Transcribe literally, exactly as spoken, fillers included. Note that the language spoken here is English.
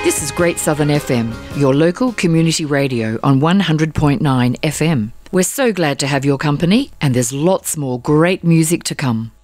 This is Great Southern F M, your local community radio on one hundred point nine F M. We're so glad to have your company, and there's lots more great music to come.